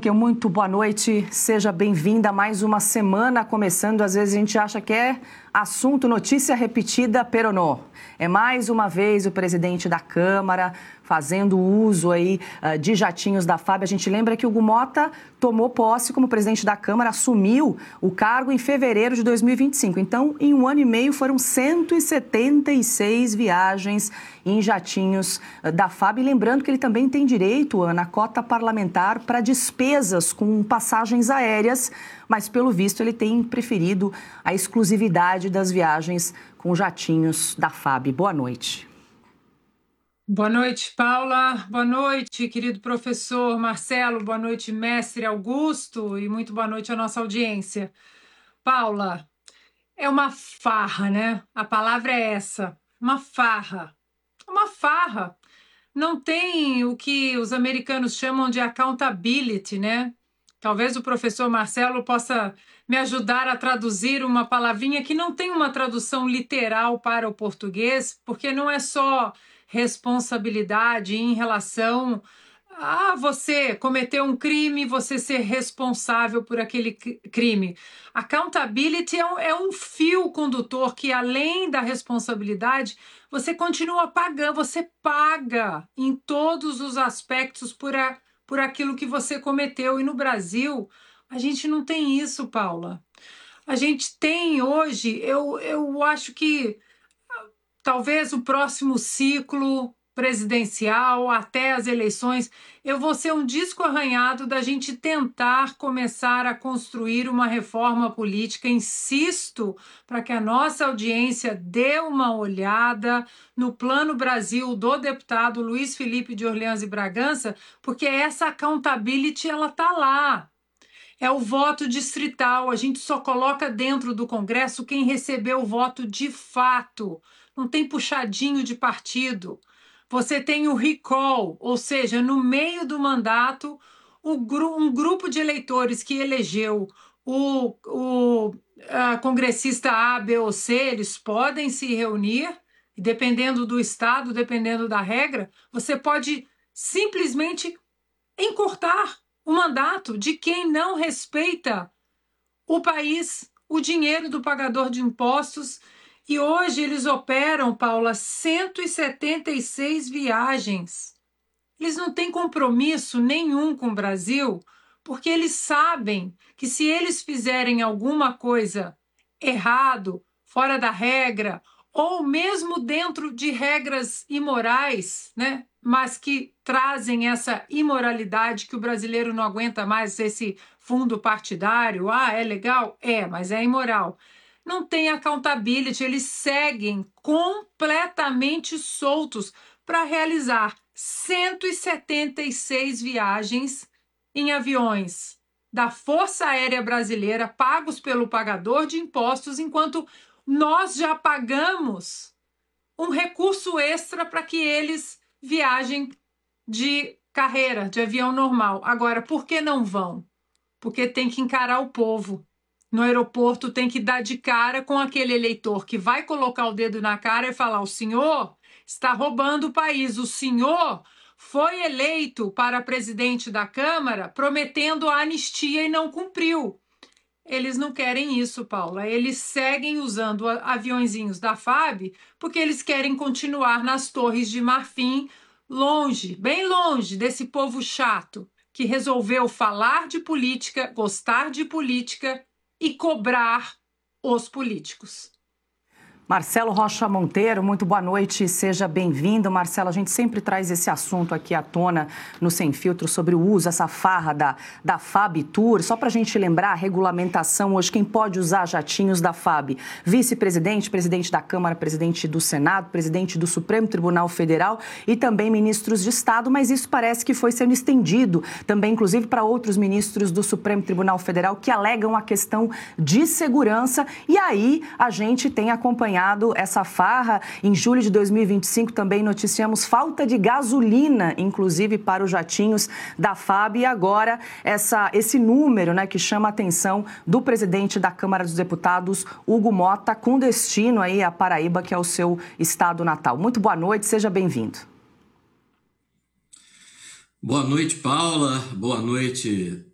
Bernanke, muito boa noite. Seja bem-vinda a mais uma semana começando. Às vezes a gente acha que é assunto, notícia repetida, pero não. É mais uma vez o presidente da Câmara fazendo uso aí de jatinhos da FAB. A gente lembra que o Hugo Motta tomou posse como presidente da Câmara, assumiu o cargo em fevereiro de 2025. Então, em um ano e meio, foram 176 viagens em jatinhos da FAB. E lembrando que ele também tem direito, Ana, à cota parlamentar para despesas com passagens aéreas, mas, pelo visto, ele tem preferido a exclusividade das viagens com jatinhos da FAB. Boa noite. Boa noite, Paula. Boa noite, querido professor Marcelo. Boa noite, mestre Augusto. E muito boa noite à nossa audiência. Paula, é uma farra, né? A palavra é essa, uma farra. Uma farra. Não tem o que os americanos chamam de accountability, né? Talvez o professor Marcelo possa me ajudar a traduzir uma palavrinha que não tem uma tradução literal para o português, porque não é só responsabilidade em relação a você cometer um crime, você ser responsável por aquele crime. Accountability é um fio condutor que, além da responsabilidade, você continua pagando, você paga em todos os aspectos por aquilo que você cometeu. E no Brasil, a gente não tem isso, Paula. A gente tem hoje, eu acho que talvez o próximo ciclo presidencial, até as eleições, eu vou ser um disco arranhado da gente tentar começar a construir uma reforma política. Insisto para que a nossa audiência dê uma olhada no Plano Brasil do deputado Luiz Felipe de Orleans e Bragança, porque essa accountability ela está lá. É o voto distrital, a gente só coloca dentro do Congresso quem recebeu o voto de fato. Não tem puxadinho de partido. Você tem o recall, ou seja, no meio do mandato, um grupo de eleitores que elegeu o congressista A, B ou C, eles podem se reunir, e dependendo do estado, dependendo da regra, você pode simplesmente encurtar o mandato de quem não respeita o país, o dinheiro do pagador de impostos. E hoje eles operam, Paula, 176 viagens. Eles não têm compromisso nenhum com o Brasil, porque eles sabem que se eles fizerem alguma coisa errado, fora da regra, ou mesmo dentro de regras imorais, né? Mas que trazem essa imoralidade que o brasileiro não aguenta mais, esse fundo partidário. Ah, é legal? É, mas é imoral. Não tem accountability, eles seguem completamente soltos para realizar 176 viagens em aviões da Força Aérea Brasileira, pagos pelo pagador de impostos, enquanto nós já pagamos um recurso extra para que eles viajem de carreira, de avião normal. Agora, por que não vão? Porque tem que encarar o povo. No aeroporto tem que dar de cara com aquele eleitor que vai colocar o dedo na cara e falar: o senhor está roubando o país, o senhor foi eleito para presidente da Câmara prometendo a anistia e não cumpriu. Eles não querem isso, Paula. Eles seguem usando aviõezinhos da FAB porque eles querem continuar nas Torres de Marfim, longe, bem longe desse povo chato que resolveu falar de política, gostar de política e cobrar os políticos. Marcelo Rocha Monteiro, muito boa noite, seja bem-vindo. Marcelo, a gente sempre traz esse assunto aqui à tona no Sem Filtro sobre o uso, essa farra da FAB Tour. Só para a gente lembrar a regulamentação hoje, quem pode usar jatinhos da FAB? Vice-presidente, presidente da Câmara, presidente do Senado, presidente do Supremo Tribunal Federal e também ministros de Estado, mas isso parece que foi sendo estendido também, inclusive, para outros ministros do Supremo Tribunal Federal que alegam a questão de segurança. E aí a gente tem acompanhado essa farra. Em julho de 2025 também noticiamos falta de gasolina, inclusive para os jatinhos da FAB, e agora esse número, né, que chama a atenção do presidente da Câmara dos Deputados, Hugo Motta, com destino aí à Paraíba, que é o seu estado natal. Muito boa noite, seja bem-vindo. Boa noite, Paula. Boa noite